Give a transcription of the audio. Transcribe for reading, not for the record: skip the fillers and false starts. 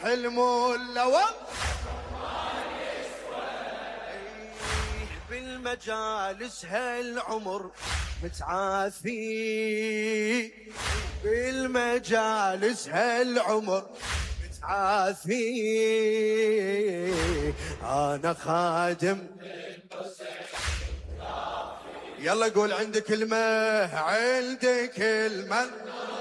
حلم اللوى بالمجالس هالعمر متعافي، بالمجالس هالعمر متعافي. أنا خادم يلا قول عندك كلمة، عندك كلمة